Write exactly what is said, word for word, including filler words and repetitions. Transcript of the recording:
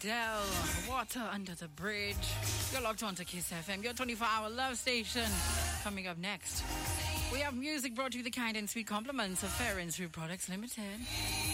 Adele, Water Under the Bridge. You're locked on to Kiss F M, your twenty-four hour love station. Coming up next, we have music brought to you the kind and sweet compliments of Fair and Sweet Products Limited.